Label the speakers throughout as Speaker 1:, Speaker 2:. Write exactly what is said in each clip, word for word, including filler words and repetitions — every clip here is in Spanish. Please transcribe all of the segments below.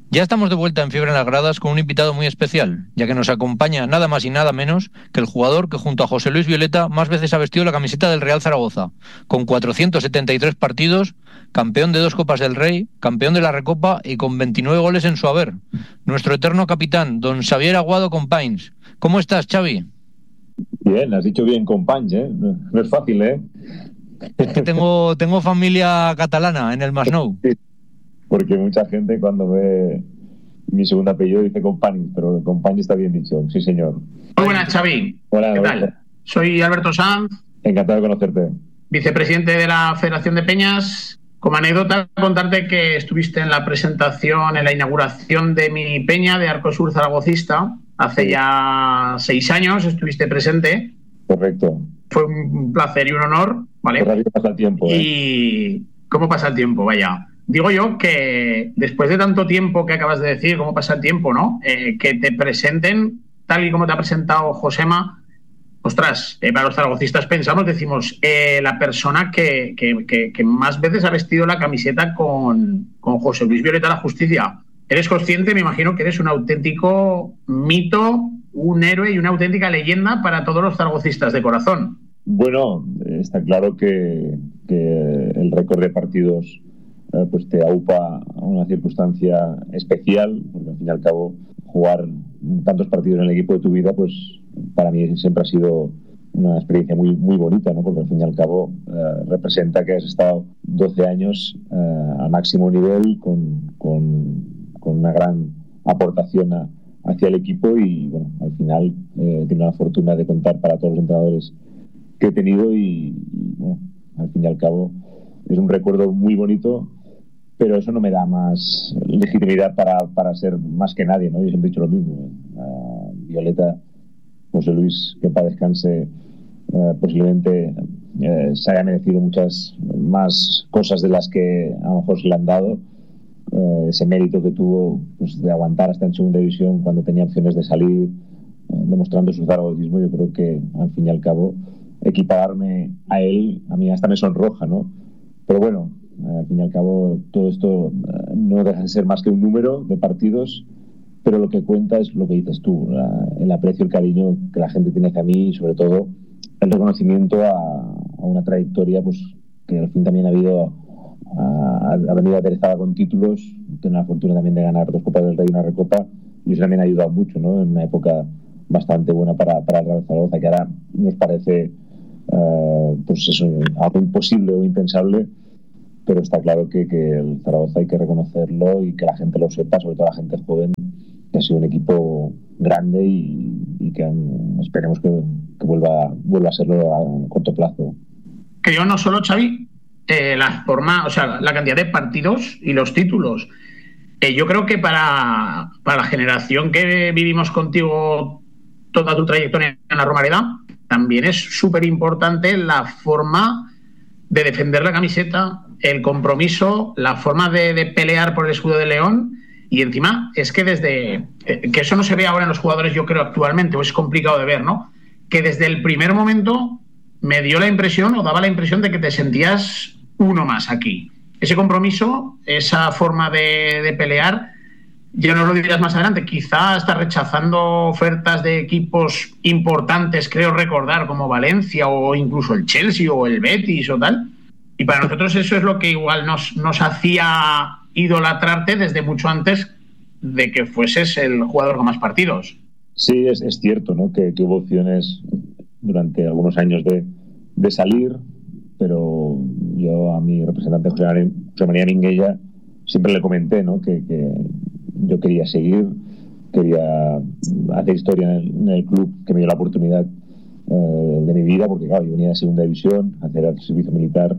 Speaker 1: Ya estamos de vuelta en Fiebre en las Gradas con un invitado muy especial, ya que nos acompaña nada más y nada menos que el jugador que junto a José Luis Violeta más veces ha vestido la camiseta del Real Zaragoza, con cuatrocientos setenta y tres partidos, campeón de dos Copas del Rey, campeón de la Recopa y con veintinueve goles en su haber. Nuestro eterno capitán, don Xavier Aguado Companys. ¿Cómo estás, Xavi?
Speaker 2: Bien, has dicho bien Companys, ¿eh? No es fácil, ¿eh?
Speaker 1: Es que tengo, tengo familia catalana en el Masnou.
Speaker 2: Sí, porque mucha gente cuando ve mi segundo apellido dice Companys, pero Companys está bien dicho, sí señor.
Speaker 3: Muy buenas, Xavi.
Speaker 2: Hola,
Speaker 3: ¿Qué
Speaker 2: hola.
Speaker 3: tal? Soy Alberto Sanz,
Speaker 2: Encantado de conocerte.
Speaker 3: vicepresidente de la Federación de Peñas. Como anécdota, contarte que estuviste en la presentación, en la inauguración de mi peña de Arcosur Zaragocista. Hace
Speaker 2: Sí.
Speaker 3: ya seis años estuviste presente.
Speaker 2: Correcto.
Speaker 3: Fue un placer y un honor, ¿vale?
Speaker 2: Qué rápido pasa el tiempo, ¿eh?
Speaker 3: Y cómo pasa el tiempo, vaya. Digo yo que después de tanto tiempo que acabas de decir, cómo pasa el tiempo, ¿no? Eh, que te presenten tal y como te ha presentado Josema. Ostras, eh, para los zaragocistas pensamos, decimos, eh, la persona que, que, que, que más veces ha vestido la camiseta con, con José Luis Violeta la Justicia. Eres consciente, me imagino, que eres un auténtico mito, un héroe y una auténtica leyenda para todos los zaragocistas de corazón.
Speaker 2: Bueno, está claro que, que el récord de partidos eh, pues te aupa a una circunstancia especial, porque al fin y al cabo jugar tantos partidos en el equipo de tu vida, pues para mí siempre ha sido una experiencia muy, muy bonita, ¿no? Porque al fin y al cabo eh, representa que has estado doce años eh, al máximo nivel con, con, con una gran aportación a, hacia el equipo y bueno, al final eh, he tenido la fortuna de contar para todos los entrenadores que he tenido y, y bueno, al fin y al cabo es un recuerdo muy bonito, pero eso no me da más legitimidad para, para ser más que nadie, ¿no? Yo siempre he dicho lo mismo. Uh, Violeta, José Luis, que para descanse, uh, posiblemente uh, se haya merecido muchas más cosas de las que a lo mejor se le han dado. Uh, ese mérito que tuvo pues, de aguantar hasta en segunda división cuando tenía opciones de salir, uh, demostrando su zaragocismo, yo creo que al fin y al cabo equipararme a él, a mí hasta me sonroja, ¿no? Pero bueno, al fin y al cabo todo esto no deja de ser más que un número de partidos, pero lo que cuenta es lo que dices tú, la, el aprecio, el cariño que la gente tiene hacia mí y sobre todo el reconocimiento a, a una trayectoria pues que al fin también ha habido ha, ha venido aderezada con títulos, tengo la fortuna también de ganar dos Copas del Rey y una Recopa y eso también ha ayudado mucho, ¿no? En una época bastante buena para, para el Real Zaragoza, que ahora nos parece uh, pues eso, algo imposible o impensable, pero está claro que, que el Zaragoza hay que reconocerlo y que la gente lo sepa, sobre todo la gente joven, que ha sido un equipo grande y, y que han, esperemos que, que vuelva, vuelva a serlo a corto plazo.
Speaker 3: Que yo no solo, Xavi, eh, la forma, o sea, la cantidad de partidos y los títulos. Eh, yo creo que para, para la generación que vivimos contigo toda tu trayectoria en la Romareda, también es súper importante la forma de defender la camiseta, el compromiso, la forma de, de pelear por el escudo de León. Y encima es que desde eh, que eso no se ve ahora en los jugadores, yo creo, actualmente, o es complicado de ver, ¿no? Que desde el primer momento me dio la impresión o daba la impresión de que te sentías uno más aquí. Ese compromiso, esa forma de, de pelear, ya nos lo dirás más adelante, quizá está rechazando ofertas de equipos importantes, creo recordar, como Valencia o incluso el Chelsea o el Betis o tal. Y para nosotros eso es lo que igual nos, nos hacía idolatrarte desde mucho antes de que fueses el jugador con más partidos.
Speaker 2: Sí, es, es cierto, ¿no? Que, que hubo opciones durante algunos años de, de salir, pero yo a mi representante José María, José María Minguella siempre le comenté, ¿no? que, que yo quería seguir, quería hacer historia en el, en el club que me dio la oportunidad eh, de mi vida, porque claro, yo venía de segunda división, hacer el servicio militar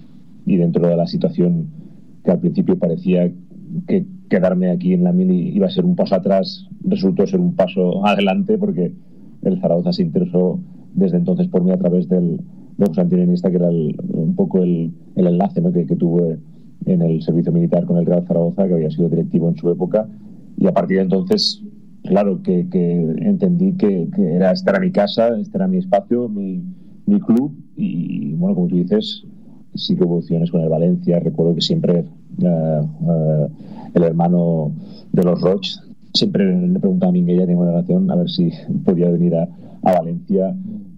Speaker 2: y dentro de la situación que al principio parecía que quedarme aquí en la mili iba a ser un paso atrás, resultó ser un paso adelante porque el Zaragoza se interesó desde entonces por mí a través del, de José Antonio Iniesta, que era el, un poco el, el enlace, ¿no? que, que tuve en el servicio militar con el Real Zaragoza, que había sido directivo en su época, y a partir de entonces, claro, que, que entendí que, que era, esta era mi casa, este era mi espacio, mi, mi club, y bueno, como tú dices, sí que hubo opciones con el Valencia. Recuerdo que siempre uh, uh, el hermano de los Roig. Siempre le preguntaba a Minguella, tengo una relación, a ver si podía venir a, a Valencia,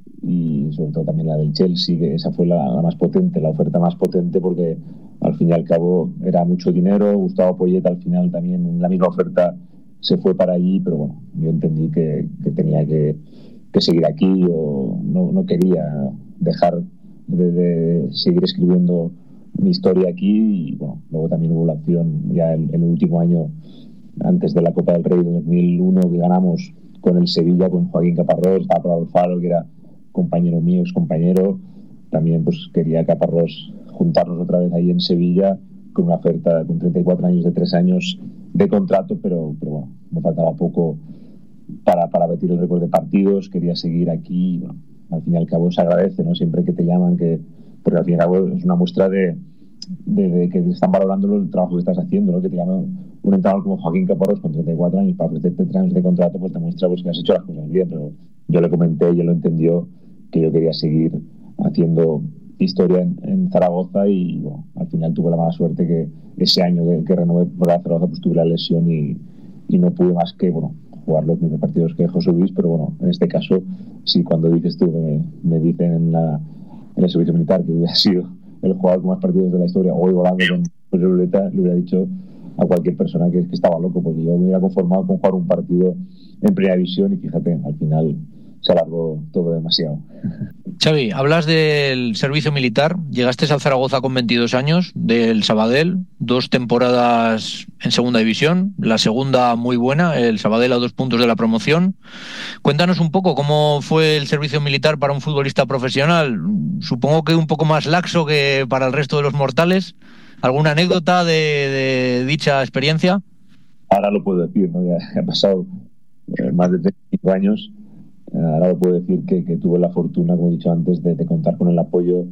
Speaker 2: y sobre todo también la del Chelsea, que esa fue la, la más potente, la oferta más potente, porque al fin y al cabo era mucho dinero. Gustavo Poyet al final también en la misma oferta se fue para allí, pero bueno, yo entendí que, que tenía que, que seguir aquí, o no, no quería dejar de, de seguir escribiendo mi historia aquí. Y bueno, luego también hubo la opción ya en, en el último año, antes de la Copa del Rey de dos mil uno, que ganamos con el Sevilla, con Joaquín Caparrós, estaba Pablo Alfaro, que era compañero mío, ex compañero. También pues quería Caparrós juntarnos otra vez ahí en Sevilla, con una oferta con treinta y cuatro años, de tres años de contrato, pero, pero bueno, me faltaba poco para, para batir el récord de partidos. Quería seguir aquí. Bueno, al fin y al cabo se agradece, ¿no? Siempre que te llaman, que, porque al fin y al cabo es una muestra de, de, de que están valorando el trabajo que estás haciendo, ¿no? Que te llaman un entrenador como Joaquín Caparrós con treinta y cuatro años para ofrecerte tres años de contrato, pues te muestra pues, que has hecho las cosas bien. Pero yo le comenté y él lo entendió, que yo quería seguir haciendo historia en, en Zaragoza, y bueno, al final tuve la mala suerte que ese año que, que renové por Zaragoza pues tuve la lesión y, y no pude más que bueno jugar los mismos partidos que José Luis. Pero bueno, en este caso sí, cuando dices tú, me, me dicen en, la, en el servicio militar que hubiera sido el jugador con más partidos de la historia, hoy volando con José Luleta, le hubiera dicho a cualquier persona que, que estaba loco, porque yo me hubiera conformado con jugar un partido en primera división, y fíjate, al final se alargó todo demasiado.
Speaker 1: Xavi, hablas del servicio militar. Llegaste al Zaragoza con veintidós años, del Sabadell, dos temporadas en segunda división, la segunda muy buena, el Sabadell a dos puntos de la promoción. Cuéntanos un poco cómo fue el servicio militar para un futbolista profesional. Supongo que un poco más laxo que para el resto de los mortales. ¿Alguna anécdota de, de dicha experiencia?
Speaker 2: Ahora lo puedo decir, ¿no? Ya ha pasado eh, más de treinta y cinco años. Ahora lo puedo decir que, que tuve la fortuna, como he dicho antes, de, de contar con el apoyo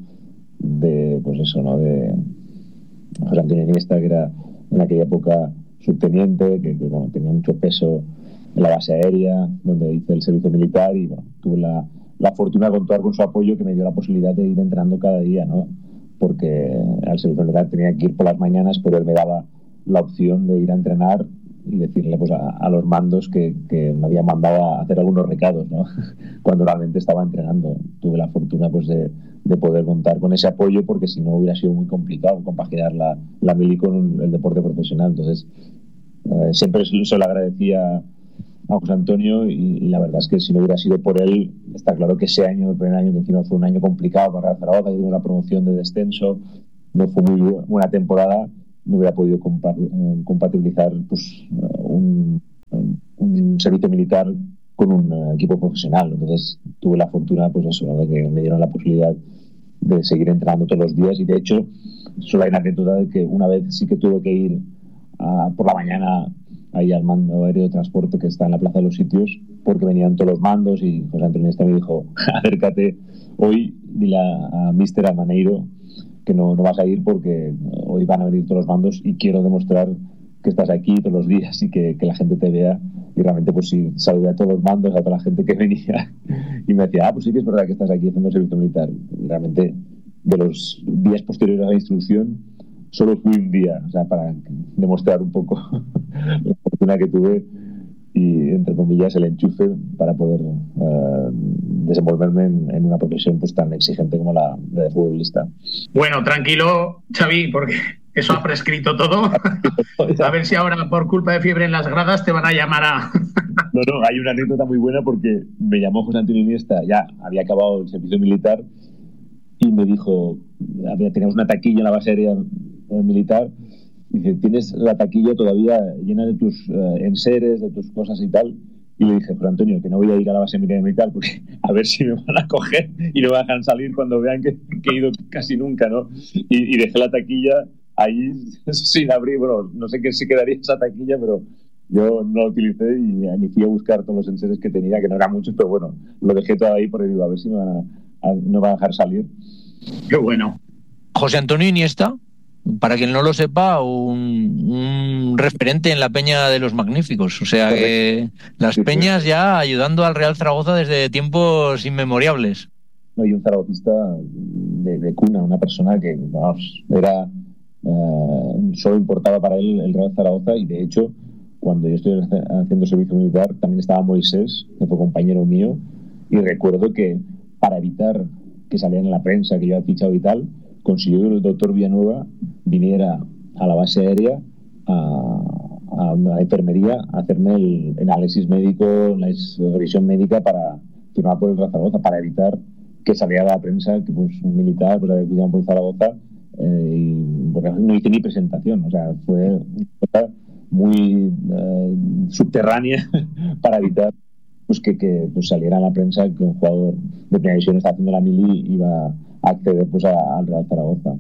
Speaker 2: de, pues eso, ¿no? De José Antonio Iniesta, que era en aquella época subteniente, que, que bueno, tenía mucho peso en la base aérea, donde hice el servicio militar, y bueno, tuve la, la fortuna de contar con su apoyo, que me dio la posibilidad de ir entrenando cada día, ¿no? Porque al servicio militar tenía que ir por las mañanas, pero él me daba la opción de ir a entrenar y decirle pues a, a los mandos que, que me habían mandado a hacer algunos recados, ¿no? Cuando realmente estaba entrenando. Tuve la fortuna pues de, de poder contar con ese apoyo, porque si no hubiera sido muy complicado compaginar la, la mili con el deporte profesional. Entonces eh, siempre se lo agradecía a José Antonio, y, y la verdad es que si no hubiera sido por él, está claro que ese año, el primer año, que encima fue un año complicado para Zaragoza, que tuvimos la promoción de descenso, no fue muy buena temporada, no hubiera podido compatibilizar pues, un, un servicio militar con un equipo profesional. Entonces tuve la fortuna, pues eso, de que me dieron la posibilidad de seguir entrenando todos los días. Y de hecho, solo hay una anécdota de que una vez sí que tuve que ir a, por la mañana ahí al mando aéreo de transporte que está en la Plaza de los Sitios, porque venían todos los mandos, y José Antonio me dijo: acércate hoy, dile a, a míster Almaneiro que no, no vas a ir, porque hoy van a venir todos los mandos y quiero demostrar que estás aquí todos los días y que, que la gente te vea. Y realmente pues sí, saludé a todos los mandos, a toda la gente que venía, y me decía: ah, pues sí que es verdad que estás aquí haciendo servicio militar. Y realmente de los días posteriores a la instrucción solo fui un día, o sea, para demostrar un poco la fortuna que tuve y, entre comillas, el enchufe para poder uh, desenvolverme en, en una profesión pues tan exigente como la de futbolista.
Speaker 3: Bueno, tranquilo, Xavi, porque eso ha prescrito todo. A ver si ahora, por culpa de fiebre en las gradas, te van a llamar a...
Speaker 2: No, no, hay una anécdota muy buena, porque me llamó José Antonio Iniesta, ya había acabado el servicio militar, y me dijo, había, teníamos una taquilla en la base aérea militar, y dice: tienes la taquilla todavía llena de tus uh, enseres, de tus cosas y tal. Y le dije: José Antonio, que no voy a ir a la base militar, porque a ver si me van a coger y no me dejan salir cuando vean que, que he ido casi nunca, ¿no? Y, y dejé la taquilla ahí sin abrir. Bueno, no sé qué se quedaría esa taquilla, pero yo no la utilicé, y ni fui a buscar todos los enseres que tenía, que no eran muchos, pero bueno, lo dejé todo ahí porque digo, a ver si me van a, a, no me van a dejar salir.
Speaker 3: Qué bueno.
Speaker 1: José Antonio Iniesta, para quien no lo sepa, un, un referente en la Peña de los Magníficos. O sea, correcto, que las sí, peñas sí. Ya ayudando al Real Zaragoza desde tiempos inmemoriales.
Speaker 2: No, y un zaragocista de, de cuna, una persona que vamos, era uh, solo importaba para él el Real Zaragoza, y de hecho cuando yo estoy haciendo servicio militar también estaba Moisés, que fue compañero mío, y recuerdo que para evitar que salieran en la prensa que yo había fichado y tal, consiguió que el doctor Villanueva viniera a la base aérea a, a una enfermería a hacerme el, el análisis médico, la revisión médica para firmar por el Real Zaragoza, para evitar que saliera a la prensa que pues, un militar pues, había firmado por el Zaragoza, eh, y, porque no hice ni presentación, o sea, fue una cosa muy eh, subterránea para evitar pues, que, que pues, saliera a la prensa que un jugador de primera división está haciendo la mili y iba a acceder pues, a, al Real Zaragoza.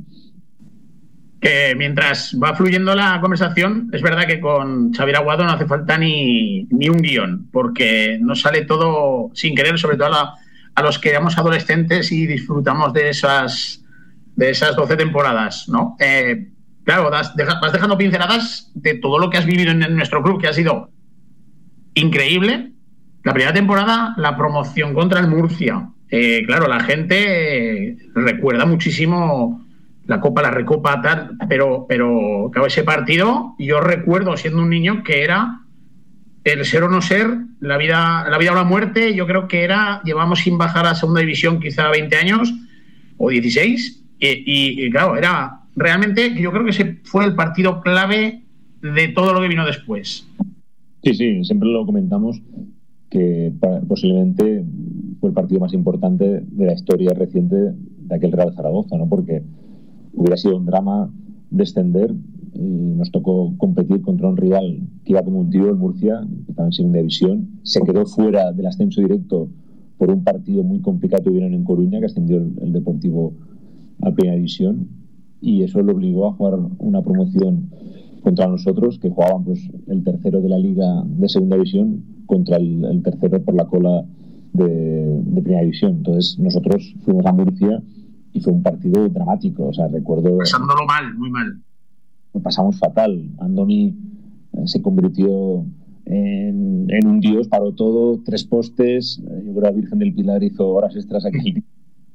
Speaker 3: Que mientras va fluyendo la conversación, es verdad que con Xavier Aguado no hace falta ni, ni un guión, porque nos sale todo sin querer, sobre todo a, la, a los que éramos adolescentes y disfrutamos de esas, de esas doce temporadas, ¿no? Eh, claro, das, deja, vas dejando pinceladas de todo lo que has vivido en, en nuestro club, que ha sido increíble. La primera temporada, la promoción contra el Murcia. Eh, claro, la gente eh, recuerda muchísimo la Copa, la Recopa, tal, pero, pero claro, ese partido, yo recuerdo siendo un niño que era el ser o no ser, la vida, la vida o la muerte. Yo creo que era, llevamos sin bajar a segunda división quizá veinte años o dieciséis, y, y, y claro, era realmente, yo creo que ese fue el partido clave de todo lo que vino después.
Speaker 2: Sí, sí, siempre lo comentamos, que posiblemente fue el partido más importante de la historia reciente de aquel Real Zaragoza, ¿no? Porque hubiera sido un drama descender y nos tocó competir contra un rival que iba como un tío, el Murcia, que estaba en segunda división. Se quedó fuera del ascenso directo por un partido muy complicado que tuvieron en Coruña, que ascendió el, el Deportivo a primera división, y eso lo obligó a jugar una promoción contra nosotros, que jugaban pues, el tercero de la liga de segunda división contra el, el tercero por la cola de, de primera división. Entonces nosotros fuimos a Murcia y fue un partido dramático, o sea, recuerdo...
Speaker 3: Pasándolo mal, muy mal.
Speaker 2: Lo pasamos fatal. Andoni eh, se convirtió en, en un dios, paró todo, tres postes, eh, yo creo que la Virgen del Pilar hizo horas extras aquel día.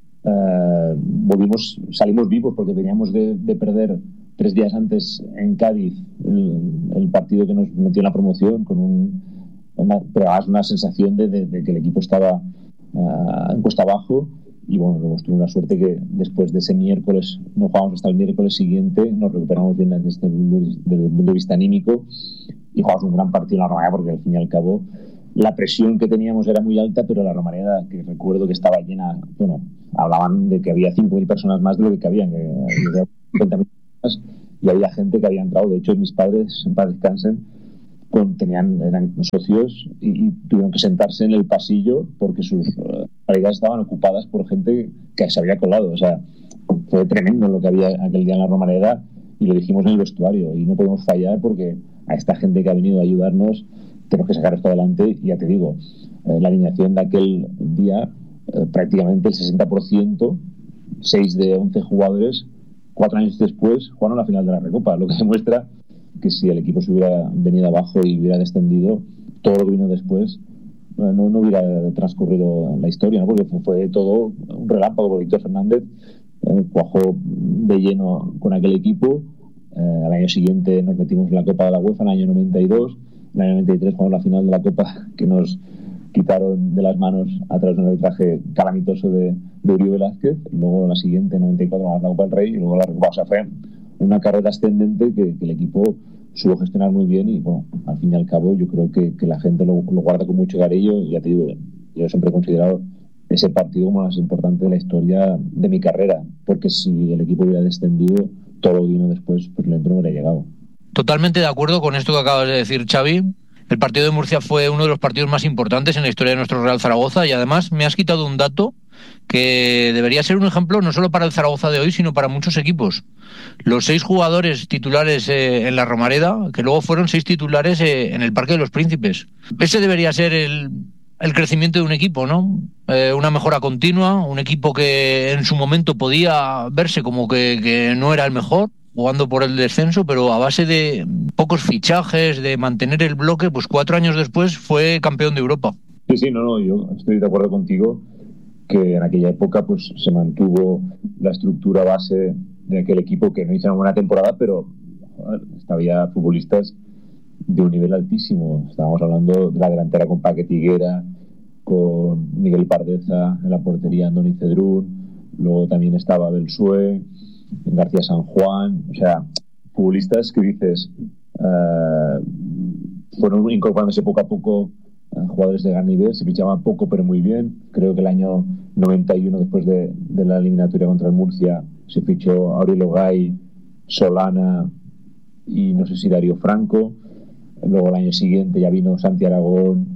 Speaker 2: Eh, volvimos, salimos vivos porque veníamos de, de perder tres días antes en Cádiz el, el partido que nos metió en la promoción, con un, una, pero una sensación de, de, de que el equipo estaba uh, en cuesta abajo. Y bueno, hemos tenido una suerte que después de ese miércoles, no jugamos hasta el miércoles siguiente, nos recuperamos bien desde el punto de vista anímico y jugamos un gran partido en la Romareda, porque al fin y al cabo la presión que teníamos era muy alta, pero la Romareda, que recuerdo que estaba llena, bueno, hablaban de que había cinco mil personas más de lo que cabían, que había cincuenta mil personas, y había gente que había entrado. De hecho, mis padres, en paz descansen, Con, tenían, eran socios y, y tuvieron que sentarse en el pasillo porque sus uh, paredes estaban ocupadas por gente que se había colado. O sea, fue tremendo lo que había aquel día en la Romareda, y lo dijimos en el vestuario, y no podemos fallar porque a esta gente que ha venido a ayudarnos tenemos que sacar esto adelante. Y ya te digo, eh, la alineación de aquel día, eh, prácticamente el sesenta por ciento, seis de once jugadores, cuatro años después jugaron la final de la Recopa, lo que demuestra que si el equipo se hubiera venido abajo y hubiera descendido, todo lo que vino después no, no hubiera transcurrido la historia, ¿no? Porque fue, fue todo un relámpago, porque Víctor Fernández eh, cuajó de lleno con aquel equipo. Eh, al año siguiente nos metimos en la Copa de la UEFA, en el año noventa y dos, en el año noventa y tres jugamos la final de la Copa, que nos quitaron de las manos a través de un arbitraje calamitoso de, de Uribe Velázquez. Luego en la siguiente, en noventa y cuatro, ganamos la Copa del Rey, y luego la Recopa. O sea, fue una carrera ascendente que, que el equipo supo gestionar muy bien, y bueno, al fin y al cabo yo creo que, que la gente lo, lo guarda con mucho cariño. Y ya te digo, yo siempre he considerado ese partido como el más importante de la historia de mi carrera, porque si el equipo hubiera descendido, todo lo que vino después pues lento no hubiera llegado.
Speaker 1: Totalmente de acuerdo con esto que acabas de decir, Xavi. El partido de Murcia fue uno de los partidos más importantes en la historia de nuestro Real Zaragoza, y además me has quitado un dato que debería ser un ejemplo no solo para el Zaragoza de hoy, sino para muchos equipos. Los seis jugadores titulares eh, en la Romareda, que luego fueron seis titulares eh, en el Parque de los Príncipes. Ese debería ser el, el crecimiento de un equipo, ¿no? Eh, una mejora continua, un equipo que en su momento podía verse como que, que no era el mejor, jugando por el descenso, pero a base de pocos fichajes, de mantener el bloque, pues cuatro años después fue campeón de Europa.
Speaker 2: Sí, sí, no, no, yo estoy de acuerdo contigo que en aquella época pues se mantuvo la estructura base de aquel equipo que no hizo una buena temporada, pero joder, había futbolistas de un nivel altísimo. Estábamos hablando de la delantera con Paquet Higuera, con Miguel Pardeza en la portería, Andoni Cedrún, luego también estaba Belsue, García San Juan, o sea, futbolistas que dices uh, fueron incorporándose poco a poco, uh, jugadores de gran nivel, se fichaban poco pero muy bien. Creo que el año noventa y uno, después de, de la eliminatoria contra el Murcia, se fichó Aurelio Gay, Solana y no sé si Darío Franco. Luego el año siguiente ya vino Santi Aragón,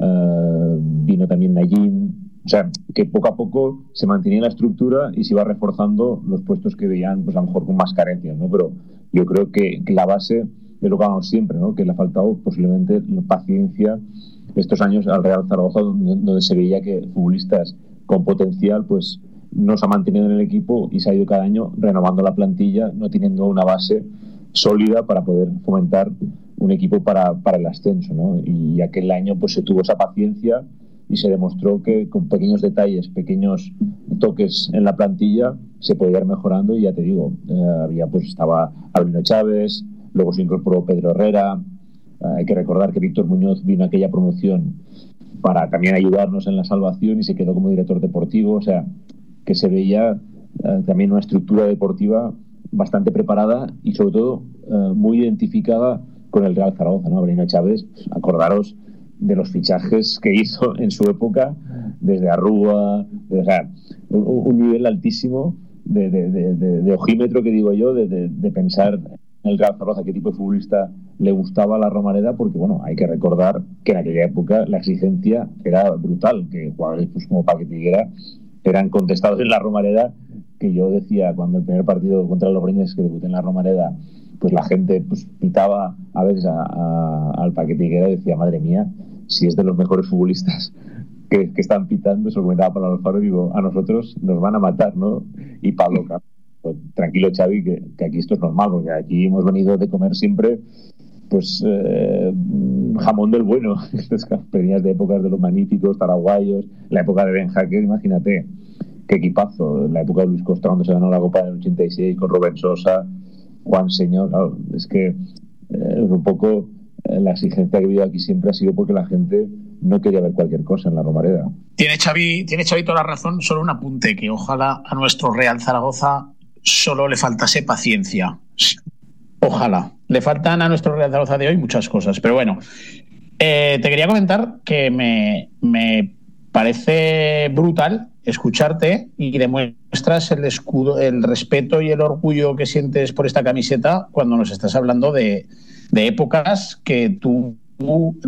Speaker 2: uh, vino también Nayim. O sea, que poco a poco se mantenía la estructura y se iba reforzando los puestos que veían, pues a lo mejor con más carencias, ¿no? Pero yo creo que, que la base es lo que hablamos siempre, ¿no? Que le ha faltado posiblemente paciencia estos años al Real Zaragoza, donde, donde se veía que futbolistas con potencial pues no se ha mantenido en el equipo y se ha ido cada año renovando la plantilla, no teniendo una base sólida para poder fomentar un equipo para, para el ascenso, ¿no? Y aquel año pues se tuvo esa paciencia y se demostró que con pequeños detalles, pequeños toques en la plantilla se podía ir mejorando. Y ya te digo, eh, había pues estaba Avelino Chávez, luego se incorporó Pedro Herrera, eh, hay que recordar que Víctor Muñoz vino a aquella promoción para también ayudarnos en la salvación y se quedó como director deportivo. O sea, que se veía eh, también una estructura deportiva bastante preparada y sobre todo eh, muy identificada con el Real Zaragoza, ¿no? Avelino Chávez, acordaros de los fichajes que hizo en su época, desde Arrúa, de, o sea, un, un nivel altísimo de, de, de, de, de ojímetro, que digo yo, de, de, de pensar en el Real Zaragoza qué tipo de futbolista le gustaba a la Romareda, porque bueno, hay que recordar que en aquella época la exigencia era brutal, que jugadores pues, como Paquet Higuera eran contestados en la Romareda, que yo decía cuando el primer partido contra los Breñes que debuté en la Romareda, pues la gente pues pitaba a veces a, a, al Paquet Higuera y decía, madre mía, si es de los mejores futbolistas que, que están pitando, eso lo comentaba Pablo Alfaro, digo, a nosotros nos van a matar, ¿no? Y Pablo, pues, tranquilo Xavi, que, que aquí esto es normal, porque aquí hemos venido de comer siempre pues eh, jamón del bueno. Estas venías de épocas de los magníficos, paraguayos, la época de Ben Hacker, imagínate, qué equipazo, la época de Luis Costa cuando se ganó la Copa en el ochenta y seis, con Rubén Sosa, Juan Señor, claro, es que eh, un poco eh, la exigencia que ha habido aquí siempre ha sido porque la gente no quería ver cualquier cosa en la Romareda.
Speaker 3: Tiene Xavi, tiene Xavi toda la razón, solo un apunte, que ojalá a nuestro Real Zaragoza solo le faltase paciencia. Ojalá. Le faltan a nuestro Real Zaragoza de hoy muchas cosas, pero bueno, eh, te quería comentar que me, me parece brutal escucharte y demuestras el escudo, el respeto y el orgullo que sientes por esta camiseta cuando nos estás hablando de, de épocas que tú